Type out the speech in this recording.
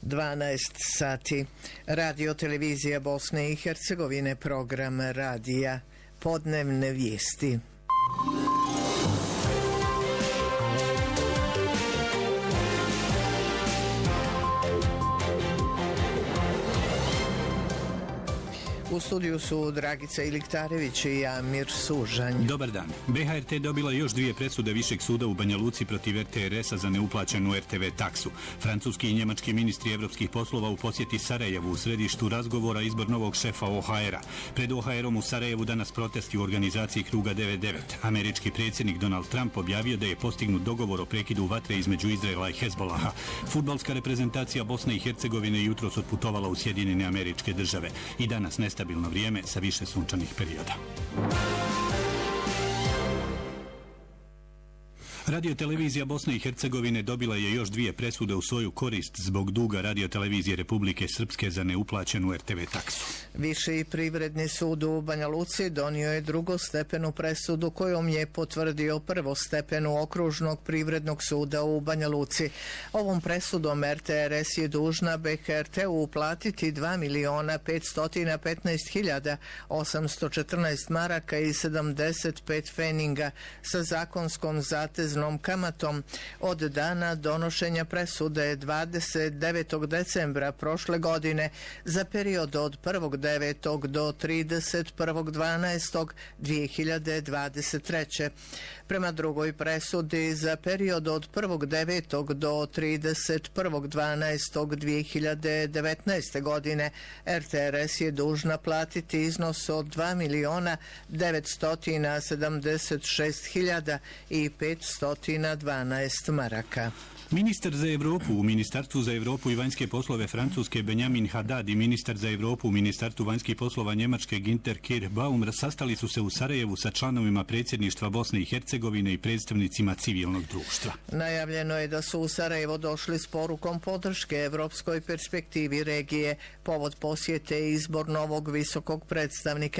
12 sati. Radio televizija Bosne i Hercegovine, program radija, podnevne vijesti. U studiju su Dragica Iliktarević i Amir Sužanj. Dobar dan. BHRT dobila još 2 presude Višeg suda u Banja Luci protiv RTRS-a za neuplaćenu RTV taksu. Francuski i njemački ministri evropskih poslova u posjeti Sarajevu u središtu razgovora izbor novog šefa OHR-a. Pred OHR-om u Sarajevu danas protesti u organizaciji Kruga 99. Američki predsjednik Donald Trump objavio da je postignut dogovor o prekidu vatre između Izraela i Hezbolaha. Fudbalska reprezentacija Bosne i Hercegovine jutros otputovala u Sjedinjene Američke Države i danas nestabilno vrijeme sa više sunčanih perioda. Radiotelevizija Bosne i Hercegovine dobila je još 2 presude u svoju korist zbog duga Radiotelevizije Republike Srpske za neuplaćenu RTV taksu. Viši privredni sud u Banja Luci donio je drugostepenu presudu kojom je potvrdio prvostepenu okružnog privrednog suda u Banja Luci. Ovom presudom RTRS je dužna BHRT-u uplatiti 2.515.814 maraka i 75 feninga sa zakonskom zateznom kamatom od dana donošenja presude 29. decembra prošle godine za period od 1.9. do 31.12.2023. Prema drugoj presudi za period od 1.9. do 31.12.2019. godine RTRS je dužna platiti iznos od 2.976.512 maraka. Ministar za Evropu u Ministarstvu za Evropu i vanjske poslove Francuske Benjamin Haddad i ministar za Evropu u Ministarstvu vanjskih poslova Njemačke Ginter Kirchbaum sastali su se u Sarajevu sa članovima predsjedništva Bosne i Hercegovine i predstavnicima civilnog društva. Najavljeno je da su u Sarajevo došli s porukom podrške evropskoj perspektivi regije. Povod posjete je izbor novog visokog predstavnika